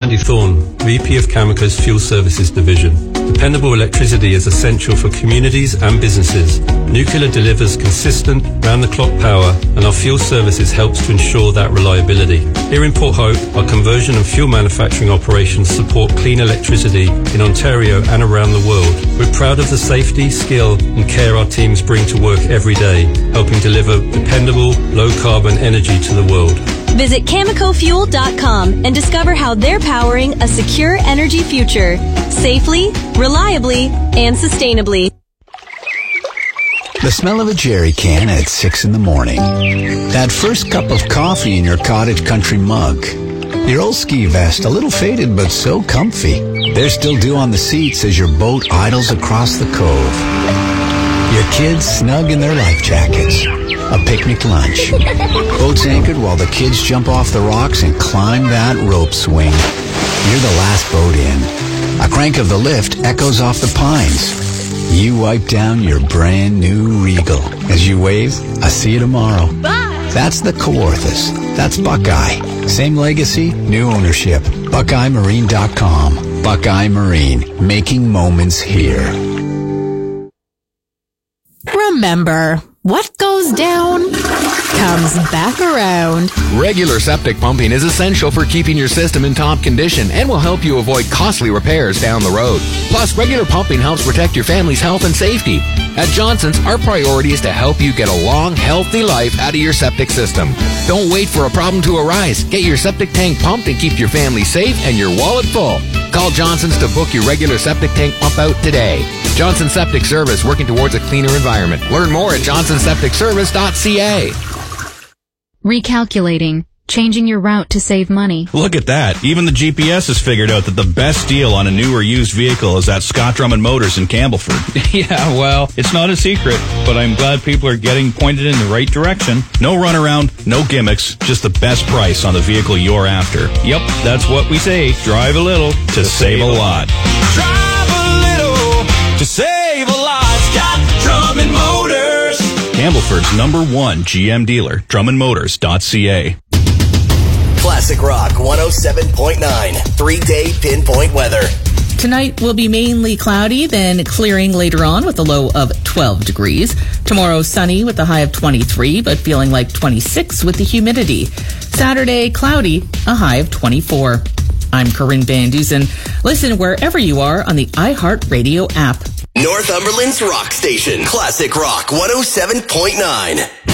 Andy Thorne, VP of Cameco's Fuel Services Division. Dependable electricity is essential for communities and businesses. Nuclear delivers consistent, round-the-clock power, and our fuel services helps to ensure that reliability. Here in Port Hope, our conversion and fuel manufacturing operations support clean electricity in Ontario and around the world. We're proud of the safety, skill, and care our teams bring to work every day, helping deliver dependable, low-carbon energy to the world. Visit CamecoFuel.com and discover how they're powering a secure energy future, safely, reliably, and sustainably. The smell of a jerry can at 6 in the morning. That first cup of coffee in your cottage country mug. Your old ski vest, a little faded but so comfy. There's still dew on the seats as your boat idles across the cove. Your kids snug in their life jackets. A picnic lunch. Boats anchored while the kids jump off the rocks and climb that rope swing. You're the last boat in. A crank of the lift echoes off the pines. You wipe down your brand new Regal. As you wave, I see you tomorrow. Bye! That's the Kawarthas. That's Buckeye. Same legacy, new ownership. BuckeyeMarine.com. Buckeye Marine. Making moments here. Remember, what goes down comes back around. Regular septic pumping is essential for keeping your system in top condition and will help you avoid costly repairs down the road. Plus, regular pumping helps protect your family's health and safety. At Johnson's, our priority is to help you get a long, healthy life out of your septic system. Don't wait for a problem to arise. Get your septic tank pumped and keep your family safe and your wallet full. Call Johnson's to book your regular septic tank pump out today. Johnson Septic Service, working towards a cleaner environment. Learn more at johnsonsepticservice.ca. Recalculating. Changing your route to save money. Look at that. Even the GPS has figured out that the best deal on a new or used vehicle is at Scott Drummond Motors in Campbellford. Yeah, well, it's not a secret, but I'm glad people are getting pointed in the right direction. No runaround, no gimmicks, just the best price on the vehicle you're after. Yep, that's what we say. Drive a little to save a lot. Drive a little to save a lot. Scott Drummond Motors. Campbellford's #1 GM dealer, drummondmotors.ca. Classic Rock 107.9. 3-day pinpoint weather. Tonight will be mainly cloudy, then clearing later on with a low of 12 degrees. Tomorrow sunny with a high of 23, but feeling like 26 with the humidity. Saturday cloudy, a high of 24. I'm Corinne Van Dusen. Listen wherever you are on the iHeartRadio app. Northumberland's rock station. Classic Rock 107.9.